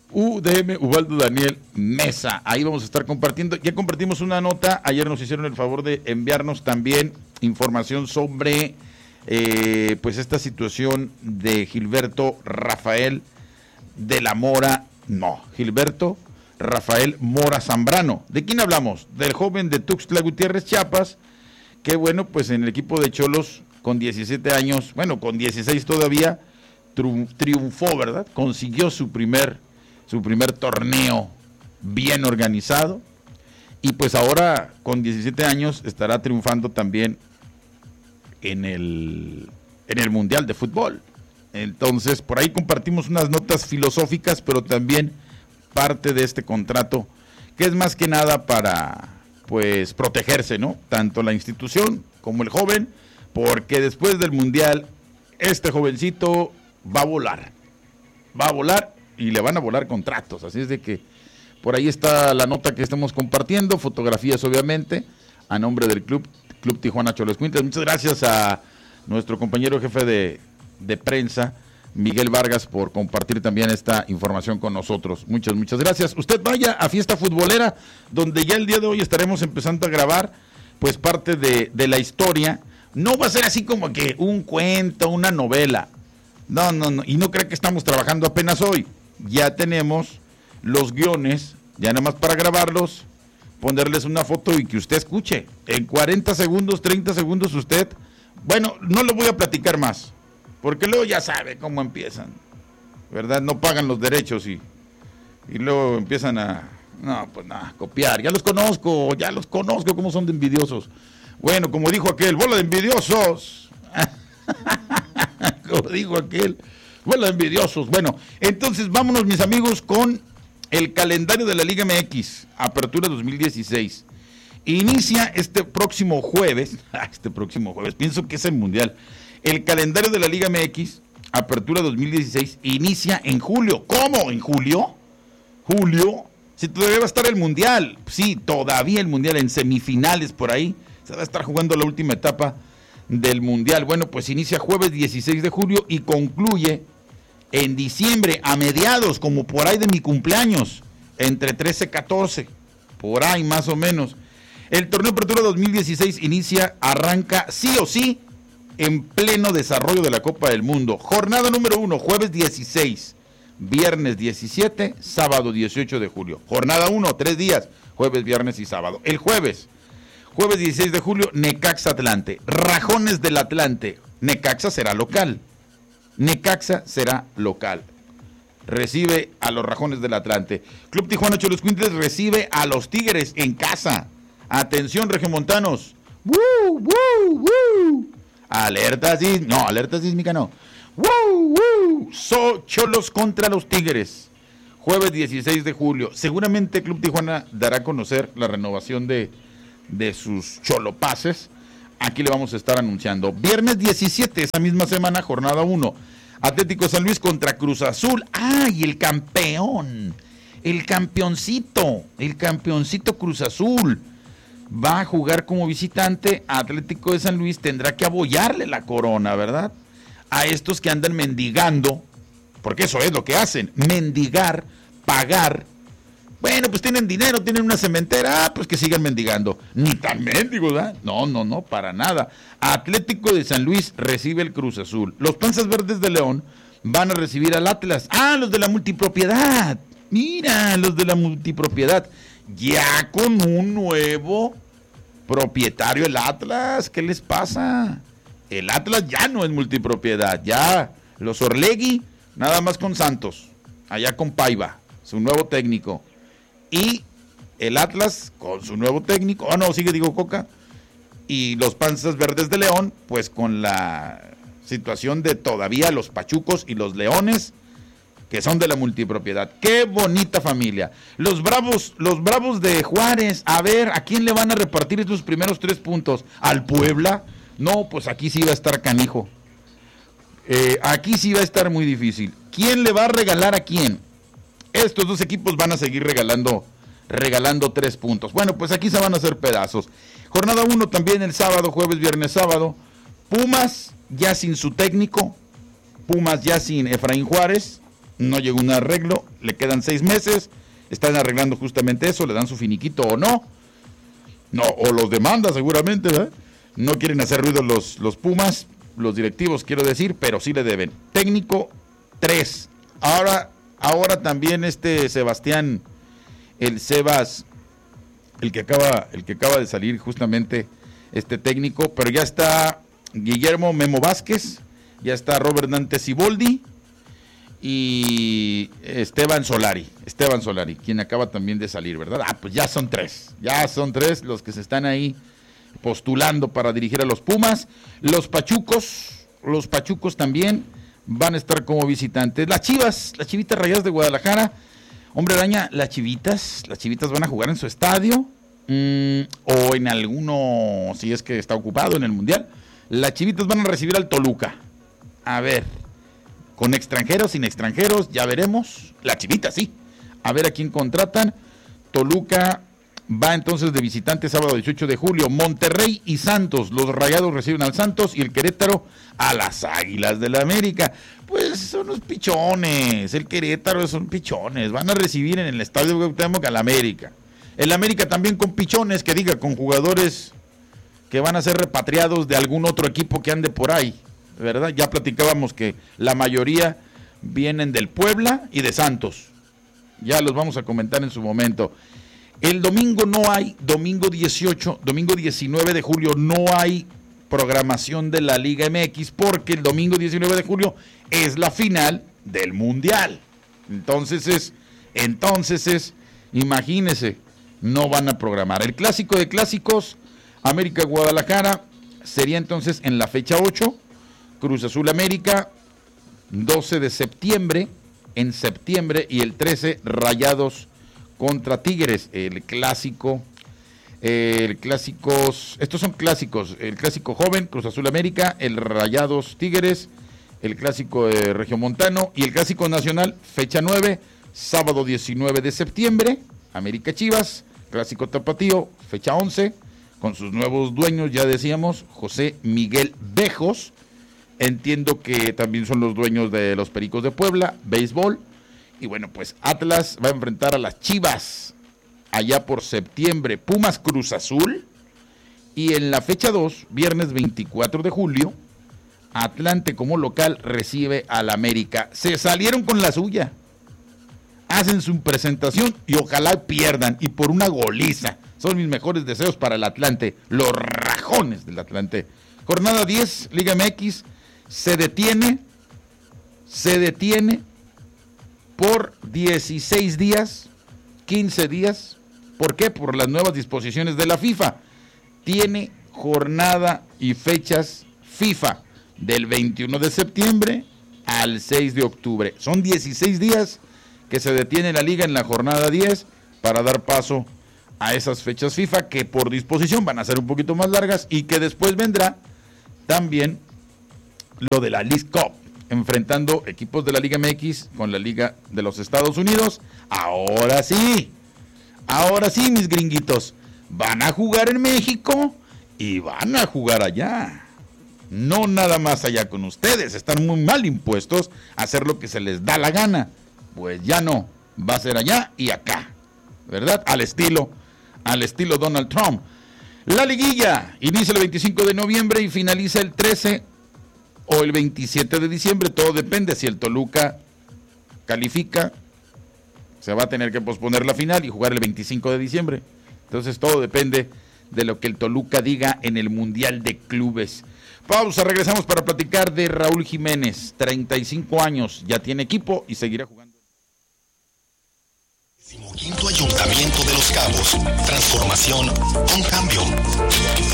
UDM Ubaldo Daniel Mesa. Ahí vamos a estar compartiendo. Ya compartimos una nota. Ayer nos hicieron el favor de enviarnos también información sobre pues esta situación de Gilberto Rafael de la Mora. No, Gilberto Rafael Mora Zambrano. ¿De quién hablamos? Del joven de Tuxtla Gutiérrez, Chiapas, que bueno, pues en el equipo de Cholos con 17 años, bueno, con 16 todavía, triunfó, ¿verdad? Consiguió su primer torneo bien organizado y pues ahora con 17 años estará triunfando también en el Mundial de Fútbol. Entonces, por ahí compartimos unas notas filosóficas, pero también parte de este contrato, que es más que nada para, pues, protegerse, ¿no? Tanto la institución como el joven, porque después del Mundial, este jovencito va a volar y le van a volar contratos, así es de que por ahí está la nota que estamos compartiendo, fotografías obviamente, a nombre del Club Tijuana Cholos Quintas. Muchas gracias a nuestro compañero jefe de prensa, Miguel Vargas, por compartir también esta información con nosotros. Muchas gracias. Usted vaya a Fiesta Futbolera, donde ya el día de hoy estaremos empezando a grabar pues parte de la historia. No va a ser así como que un cuento, una novela. No, y no creo que estamos trabajando apenas hoy. Ya tenemos los guiones, ya nada más para grabarlos, ponerles una foto y que usted escuche. En 40 segundos, 30 segundos usted, bueno, no le voy a platicar más, porque luego ya sabe cómo empiezan, ¿verdad? No pagan los derechos y luego empiezan a copiar. Ya los conozco cómo son de envidiosos. Bueno, como dijo aquel, bola de envidiosos. Como dijo aquel, bola de envidiosos. Bueno, entonces vámonos, mis amigos, con el calendario de la Liga MX, Apertura 2016. Inicia este próximo jueves, pienso que es el Mundial. El calendario de la Liga MX, Apertura 2016, inicia en julio. ¿Cómo? ¿En julio? ¿Julio? Si todavía va a estar el Mundial. Sí, todavía el Mundial, en semifinales por ahí. Se va a estar jugando la última etapa del Mundial. Bueno, pues inicia jueves 16 de julio y concluye en diciembre, a mediados, como por ahí de mi cumpleaños, entre 13 y 14, por ahí más o menos. El torneo Apertura 2016 arranca sí o sí en pleno desarrollo de la Copa del Mundo. Jornada número 1, jueves 16, viernes 17, sábado 18 de julio. Jornada 1, 3 días, jueves, viernes y sábado. El jueves 16 de julio, Necaxa Atlante. Rajones del Atlante. Necaxa será local. Recibe a los Rajones del Atlante. Club Tijuana Cholos Quintas recibe a los Tigres en casa. Atención, regiomontanos. ¡Woo, woo, woo! Alerta sísmica no. ¡Woo, woo! Cholos contra los Tigres. Jueves 16 de julio. Seguramente Club Tijuana dará a conocer la renovación de sus cholopases. Aquí le vamos a estar anunciando. Viernes 17, esa misma semana, jornada 1. Atlético San Luis contra Cruz Azul. ¡Ay, el campeón! El campeoncito Cruz Azul va a jugar como visitante. Atlético de San Luis tendrá que abollarle la corona, ¿verdad? A estos que andan mendigando, porque eso es lo que hacen, mendigar, pagar. Bueno, pues tienen dinero, tienen una cementera, pues que sigan mendigando. Ni tan mendigos, ¿verdad? No, para nada. Atlético de San Luis recibe el Cruz Azul. Los Panzas Verdes de León van a recibir al Atlas. Ah, los de la multipropiedad. Mira, los de la multipropiedad. Ya con un nuevo propietario el Atlas. ¿Qué les pasa? El Atlas ya no es multipropiedad. Ya los Orlegui, nada más con Santos. Allá con Paiva, su nuevo técnico. Y el Atlas con su nuevo técnico, sigue Diego Coca, y los Panzas Verdes de León, pues con la situación de todavía los Pachucos y los Leones, que son de la multipropiedad. ¡Qué bonita familia! Los Bravos de Juárez, a ver, ¿a quién le van a repartir estos primeros 3 puntos? ¿Al Puebla? No, pues aquí sí va a estar canijo. Aquí sí va a estar muy difícil. ¿Quién le va a regalar a quién? Estos dos equipos van a seguir regalando 3 puntos. Bueno, pues aquí se van a hacer pedazos. Jornada 1 también el sábado, jueves, viernes, sábado. Pumas ya sin su técnico. Pumas ya sin Efraín Juárez. no llegó un arreglo, le quedan 6 meses, están arreglando justamente eso, le dan su finiquito o no, o los demanda seguramente, ¿verdad? No quieren hacer ruido los Pumas, los directivos quiero decir, pero sí le deben. Técnico 3. Ahora también Sebastián, el Sebas, el que acaba de salir justamente técnico, pero ya está Guillermo Memo Vázquez, ya está Robert Dante Siboldi y Esteban Solari, quien acaba también de salir, ¿verdad? Pues ya son tres los que se están ahí postulando para dirigir a los Pumas. Los Pachucos también van a estar como visitantes. Las Chivitas Rayadas de Guadalajara, hombre araña, las Chivitas van a jugar en su estadio, o en alguno, si es que está ocupado en el Mundial. Las Chivitas van a recibir al Toluca. A ver, con extranjeros, sin extranjeros, ya veremos. La Chivita, sí. A ver a quién contratan. Toluca va entonces de visitante sábado 18 de julio. Monterrey y Santos. Los Rayados reciben al Santos y el Querétaro a las Águilas del la América. Pues son unos pichones. El Querétaro son pichones. Van a recibir en el Estadio Cuauhtémoc al América. El América también con pichones, que diga, con jugadores que van a ser repatriados de algún otro equipo que ande por ahí, ¿verdad? Ya platicábamos que la mayoría vienen del Puebla y de Santos. Ya los vamos a comentar en su momento. El domingo no hay, domingo 19 de julio no hay programación de la Liga MX, porque el domingo 19 de julio es la final del Mundial. Entonces es, imagínese, no van a programar. El clásico de clásicos, América Guadalajara, sería entonces en la fecha 8, Cruz Azul América, 12 de septiembre, y el 13, Rayados contra Tigres. Estos son clásicos, el clásico joven, Cruz Azul América, el Rayados Tigres, el clásico regiomontano y el clásico nacional, fecha 9, sábado 19 de septiembre, América Chivas, clásico tapatío, fecha 11, con sus nuevos dueños, ya decíamos, José Miguel Bejos. Entiendo que también son los dueños de los Pericos de Puebla, béisbol. Y bueno, pues Atlas va a enfrentar a las Chivas allá por septiembre. Pumas Cruz Azul. Y en la fecha 2, viernes 24 de julio, Atlante como local recibe al América. Se salieron con la suya. Hacen su presentación y ojalá pierdan. Y por una goliza. Son mis mejores deseos para el Atlante. Los rajones del Atlante. Jornada 10, Liga MX. Se detiene por 16 días, 15 días. ¿Por qué? Por las nuevas disposiciones de la FIFA. Tiene jornada y fechas FIFA del 21 de septiembre al 6 de octubre. Son 16 días que se detiene la liga en la jornada 10 para dar paso a esas fechas FIFA que por disposición van a ser un poquito más largas y que después vendrá también lo de la League Cup, enfrentando equipos de la Liga MX con la Liga de los Estados Unidos. Ahora sí, mis gringuitos, van a jugar en México y van a jugar allá. No nada más allá con ustedes, están muy mal impuestos a hacer lo que se les da la gana. Pues ya no, va a ser allá y acá, ¿verdad? Al estilo Donald Trump. La liguilla inicia el 25 de noviembre y finaliza el 13 o el 27 de diciembre, todo depende. Si el Toluca califica, se va a tener que posponer la final y jugar el 25 de diciembre. Entonces todo depende de lo que el Toluca diga en el Mundial de Clubes. Pausa, regresamos para platicar de Raúl Jiménez, 35 años, ya tiene equipo y seguirá jugando. 15º Ayuntamiento de Los Cabos, transformación con cambio.